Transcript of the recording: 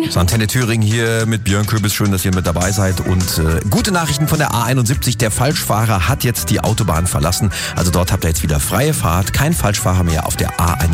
Antenne Thüringen hier mit Björn Köbis. Schön, dass ihr mit dabei seid. Und gute Nachrichten von der A71. Der Falschfahrer hat jetzt die Autobahn verlassen. Also dort habt ihr jetzt wieder freie Fahrt. Kein Falschfahrer mehr auf der A71.